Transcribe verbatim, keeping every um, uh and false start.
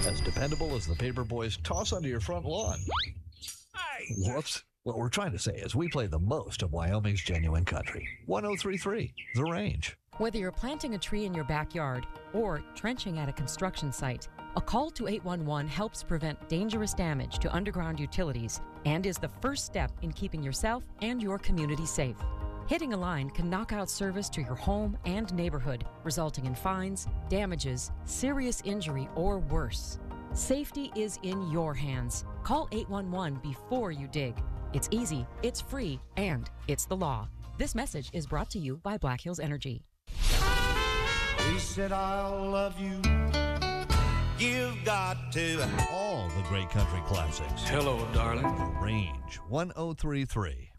As dependable as the paper boys toss onto your front lawn. Whoops. What we're trying to say is we play the most of Wyoming's genuine country. one oh three point three, The Range. Whether you're planting a tree in your backyard or trenching at a construction site, a call to eight one one helps prevent dangerous damage to underground utilities and is the first step in keeping yourself and your community safe. Hitting a line can knock out service to your home and neighborhood, resulting in fines, damages, serious injury, or worse. Safety is in your hands. Call eight one one before you dig. It's easy, it's free, and it's the law. This message is brought to you by Black Hills Energy. He said, I'll love you. You've got to. All the great country classics. Hello, darling. The Range, one oh three point three.